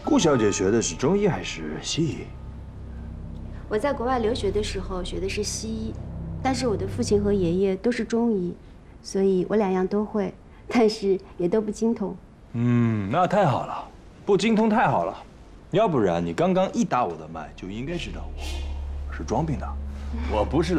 顾小姐学的是中医还是西医？ 我在国外留学的时候学的是西医，但是我的父亲和爷爷都是中医，所以我两样都会，但是也都不精通。 那太好了，不精通太好了，要不然你刚刚一打我的脉就应该知道我是装病的，我不是